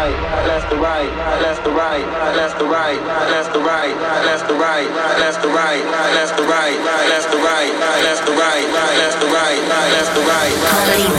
left to right, left to right, left to right, left to right, left to right, left to right, left to right, left to right, left to right, left to right, left to right.